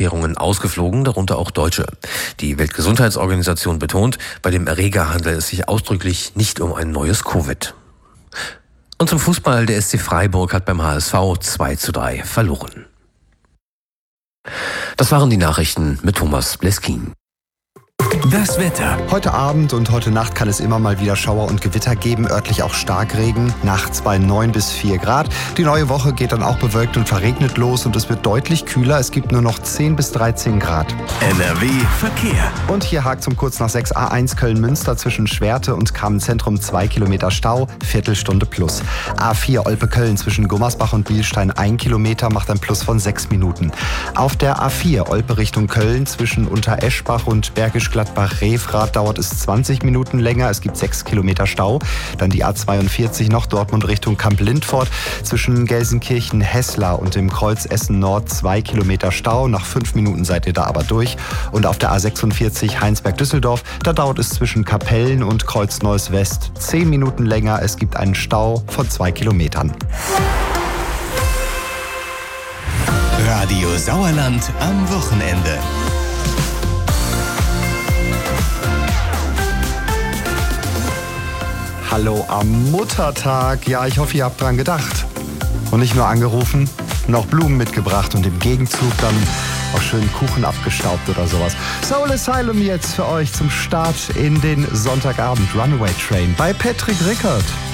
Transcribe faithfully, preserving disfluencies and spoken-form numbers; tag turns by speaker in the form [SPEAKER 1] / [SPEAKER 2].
[SPEAKER 1] Aufklärungen ausgeflogen, darunter auch Deutsche. Die Weltgesundheitsorganisation betont, bei dem Erreger handelt es sich ausdrücklich nicht um ein neues Covid. Und zum Fußball, der S C Freiburg hat beim H S V zwei zu drei verloren. Das waren die Nachrichten mit Thomas Bleskin.
[SPEAKER 2] Das Wetter.
[SPEAKER 3] Heute Abend und heute Nacht kann es immer mal wieder Schauer und Gewitter geben, örtlich auch Starkregen, nachts bei neun bis vier Grad. Die neue Woche geht dann auch bewölkt und verregnet los und es wird deutlich kühler. Es gibt nur noch zehn bis dreizehn Grad.
[SPEAKER 2] N R W Verkehr.
[SPEAKER 3] Und hier hakt um kurz nach sechs A eins Köln-Münster zwischen Schwerte und Kamen-Zentrum zwei Kilometer Stau, Viertelstunde plus. A vier Olpe-Köln zwischen Gummersbach und Bielstein ein Kilometer macht ein Plus von sechs Minuten. Auf der A vier Olpe Richtung Köln zwischen Untereschbach und Bergisch Gladbach-Revrath dauert es zwanzig Minuten länger. Es gibt sechs Kilometer Stau. Dann die A zweiundvierzig noch Dortmund Richtung Kamp-Lindfort. Zwischen Gelsenkirchen-Hesslar und dem Kreuz Essen-Nord zwei Kilometer Stau. Nach fünf Minuten seid ihr da aber durch. Und auf der A sechsundvierzig Heinsberg-Düsseldorf, da dauert es zwischen Kapellen und Kreuz Neuss-West zehn Minuten länger. Es gibt einen Stau von zwei Kilometern.
[SPEAKER 2] Radio Sauerland am Wochenende.
[SPEAKER 3] Hallo am Muttertag. Ja, ich hoffe, ihr habt dran gedacht. Und nicht nur angerufen, noch Blumen mitgebracht und im Gegenzug dann auch schön Kuchen abgestaubt oder sowas. Soul Asylum jetzt für euch zum Start in den Sonntagabend. Runaway Train bei Patrick Rickert.